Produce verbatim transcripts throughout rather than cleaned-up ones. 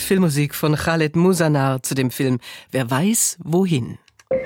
Filmmusik von Khaled Musanar zu dem Film Wer weiß wohin.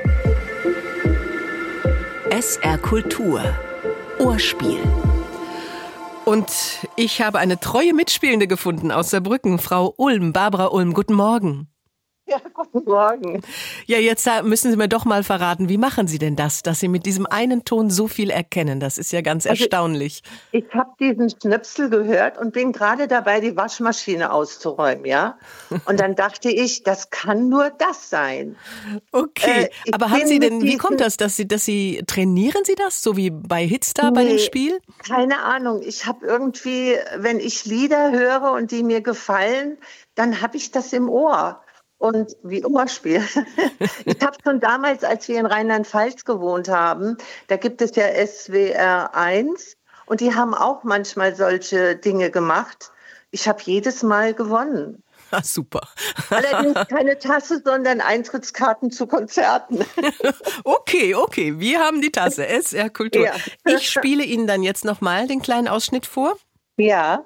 S R Kultur. Ohrspiel. Und ich habe eine treue Mitspielende gefunden aus Saarbrücken, Frau Ulm, Barbara Ulm. Guten Morgen. Ja, guten Morgen. Ja, jetzt müssen Sie mir doch mal verraten, wie machen Sie denn das, dass Sie mit diesem einen Ton so viel erkennen? Das ist ja ganz also erstaunlich. Ich, ich habe diesen Schnipsel gehört und bin gerade dabei, die Waschmaschine auszuräumen, ja. Und dann dachte ich, das kann nur das sein. Okay, äh, aber haben Sie denn, wie kommt das, dass Sie, dass Sie, trainieren Sie das, so wie bei Hitstar, nee, bei dem Spiel? Keine Ahnung, ich habe irgendwie, wenn ich Lieder höre und die mir gefallen, dann habe ich das im Ohr. Und wie Ohrspiel. Ich habe schon damals, als wir in Rheinland-Pfalz gewohnt haben, da gibt es ja S W R eins und die haben auch manchmal solche Dinge gemacht. Ich habe jedes Mal gewonnen. Ah, super. Allerdings keine Tasse, sondern Eintrittskarten zu Konzerten. Okay, okay, wir haben die Tasse, S R Kultur. Ja. Ich spiele Ihnen dann jetzt nochmal den kleinen Ausschnitt vor. Ja.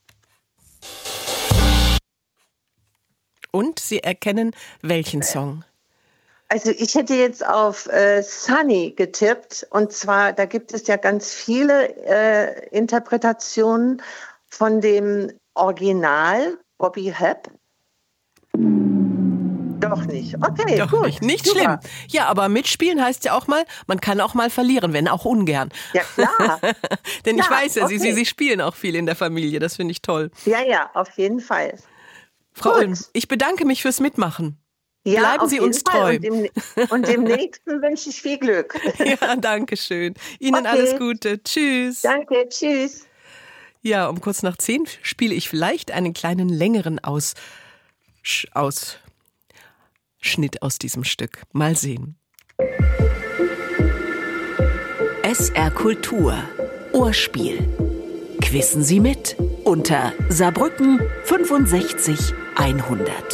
Und Sie erkennen welchen Song? Also ich hätte jetzt auf äh, Sunny getippt. Und zwar, da gibt es ja ganz viele äh, Interpretationen von dem Original Bobby Hebb. Doch nicht. Okay, Doch gut. Nicht, nicht super. Schlimm. Ja, aber mitspielen heißt ja auch mal, man kann auch mal verlieren, wenn auch ungern. Ja, klar. Denn ja, ich weiß ja, okay. Sie, Sie, Sie spielen auch viel in der Familie. Das finde ich toll. Ja, ja, auf jeden Fall. Frau Ulm, ich bedanke mich fürs Mitmachen. Ja, bleiben Sie uns Fall. treu. Und dem, und dem nächsten wünsche ich viel Glück. Ja, danke schön. Ihnen okay. alles Gute. Tschüss. Danke, tschüss. Ja, um kurz nach zehn spiele ich vielleicht einen kleinen längeren Aus, Ausschnitt aus diesem Stück. Mal sehen. S R Kultur. Ohrspiel. Quissen Sie mit unter Saarbrücken fünfundsechzig hundert.